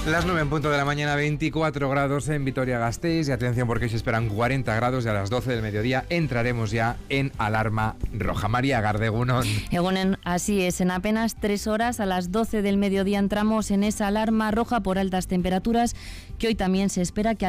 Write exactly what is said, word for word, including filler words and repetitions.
Las nueve en punto de la mañana, veinticuatro grados en Vitoria-Gasteiz. Y atención porque hoy se esperan cuarenta grados y a las doce del mediodía entraremos ya en alarma roja. María Gardegunón. Egunen, así es, en apenas tres horas a las doce del mediodía entramos en esa alarma roja por altas temperaturas que hoy también se espera que